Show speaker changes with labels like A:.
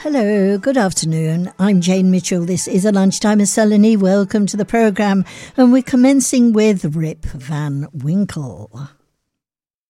A: Hello, good afternoon. I'm Jane Mitchell. This is a Lunchtime with Selene. Welcome to the programme. And we're commencing with Rip Van Winkle.